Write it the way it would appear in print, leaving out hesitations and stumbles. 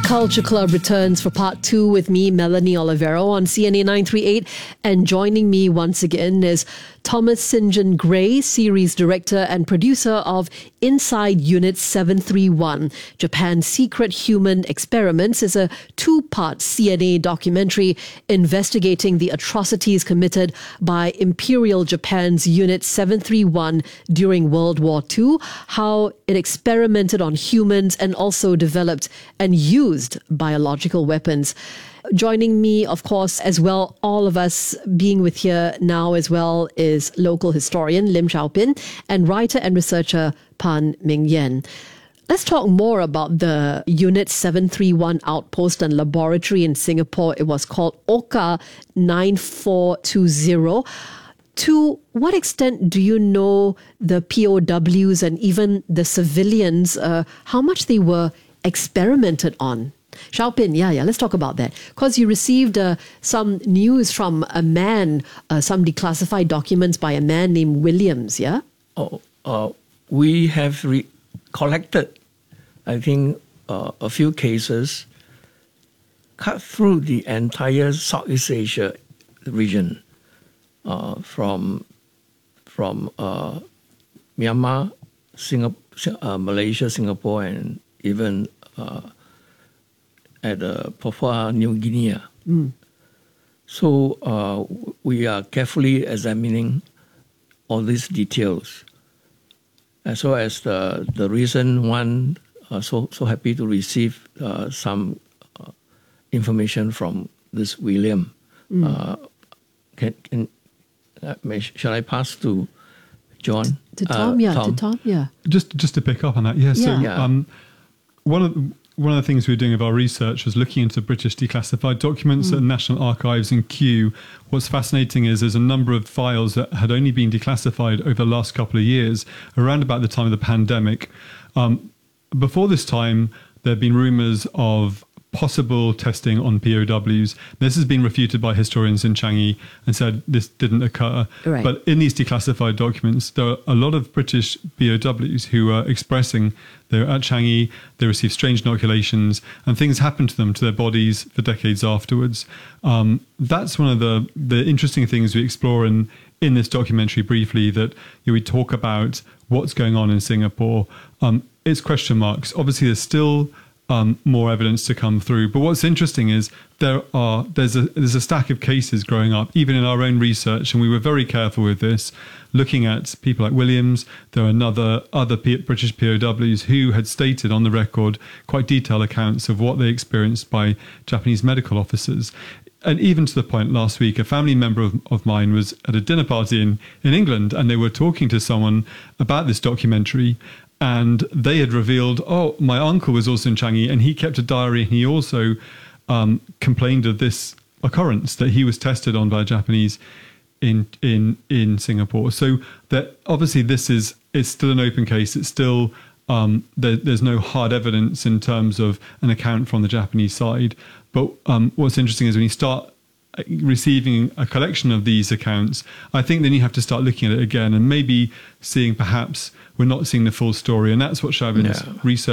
Culture Club returns for part 2 with me, Melanie Olivero, on CNA 938. And joining me once again is Thomas St. John Gray, series director and producer of Inside Unit 731. Japan's Secret Human Experiments is a 2-part CNA documentary investigating the atrocities committed by Imperial Japan's Unit 731 during World War II, how it experimented on humans and also developed and used biological weapons. Joining me, of course, as well, all of us being with here now as well, is local historian Lim Xiaopin and writer and researcher Pan Ming-Yen. Let's talk more about the Unit 731 outpost and laboratory in Singapore. It was called OCA 9420. To what extent do you know the POWs and even the civilians, how much they were experimented on? Xiaopin, let's talk about that. Because you received some news from a man, some declassified documents by a man named Williams, yeah? We have collected, I think, a few cases cut through the entire Southeast Asia region, from Myanmar, Malaysia, Singapore, and even at Papua New Guinea. So we are carefully examining all these details. As well as the recent one, so happy to receive some information from this William. Shall I pass to John? To Tom. Just to pick up on that, one of the things we were doing of our research was looking into British declassified documents at the National Archives in Kew. What's fascinating is there's a number of files that had only been declassified over the last couple of years, around about the time of the pandemic. Before this time, there had been rumours of possible testing on POWs. This has been refuted by historians in Changi and said this didn't occur. Right. But in these declassified documents, there are a lot of British POWs who are expressing they were at Changi, they received strange inoculations, and things happened to them, to their bodies, for decades afterwards. That's one of the interesting things we explore in this documentary briefly, that we talk about what's going on in Singapore. It's question marks. Obviously, there's still more evidence to come through. But what's interesting is there's a stack of cases growing up, even in our own research, and we were very careful with this, looking at people like Williams. There are other British POWs who had stated on the record quite detailed accounts of what they experienced by Japanese medical officers. And even to the point last week, a family member of mine was at a dinner party in England, and they were talking to someone about this documentary. And they had revealed, my uncle was also in Changi and he kept a diary, and he also complained of this occurrence that he was tested on by Japanese in Singapore. So that obviously it's still an open case. It's still there's no hard evidence in terms of an account from the Japanese side. But what's interesting is when you start receiving a collection of these accounts, I think then you have to start looking at it again and maybe seeing perhaps we're not seeing the full story. And that's what Xiaopin's research